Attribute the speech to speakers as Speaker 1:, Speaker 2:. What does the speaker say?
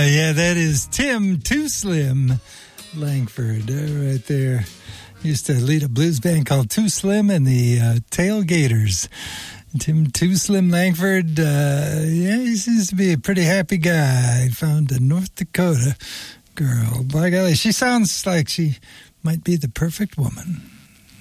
Speaker 1: Yeah, that is Tim Too Slim Langford right there. Used to lead a blues band called Too Slim and the Tailgaters. Tim Too Slim Langford, he seems to be a pretty happy guy. Found a North Dakota girl. By golly, she sounds like she might be the perfect woman.